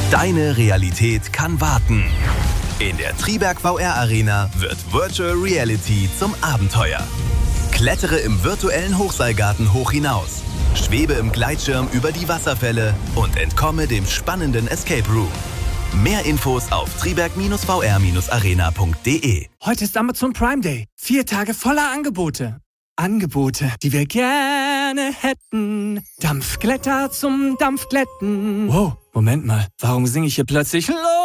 Deine Realität kann warten. In der Triberg VR Arena wird Virtual Reality zum Abenteuer. Klettere im virtuellen Hochseilgarten hoch hinaus. Schwebe im Gleitschirm über die Wasserfälle und entkomme dem spannenden Escape Room. Mehr Infos auf triberg-vr-arena.de. Heute ist Amazon Prime Day. 4 Tage voller Angebote. Angebote, die wir gerne hätten. Dampfglätter zum Dampfglätten. Wow, Moment mal. Warum singe ich hier plötzlich